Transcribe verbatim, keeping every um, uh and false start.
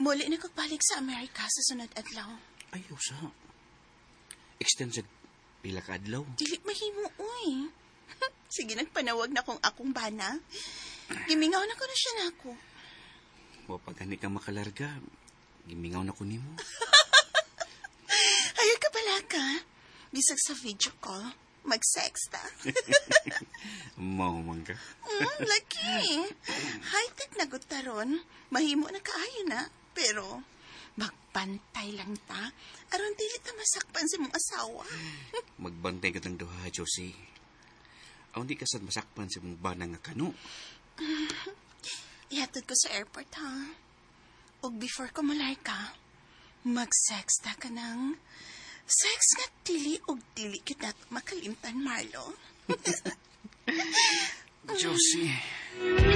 Muli na kagbalik sa Amerika sa sunod adlaw. Ayaw sa. Extend sa pila ka adlaw. Dili mahimo, uy. Sige, nagpanawag na kung akong bana. Gimingaw na ko na siya na ako. O pag gani ka makalarga, gimingaw na ko nimo. Ayaw ka pala ka. Bisag sa video call, mag-sex ta. Mao man ka. Mm, laki. High-tech na gutaron. Mahimo na kaayo na. Pero, magpantay lang ta. Aron dili ta masakpan si mong asawa. Magbantay ka ng duha, Josie. Aw, di ka sad masakpan sa mong bana nga kano. Ihatod ko sa airport, ha? Og before ko malay ka, mag-sex ta ka ng sex nga dili og dili kita makalimtan, Marlo. Josie.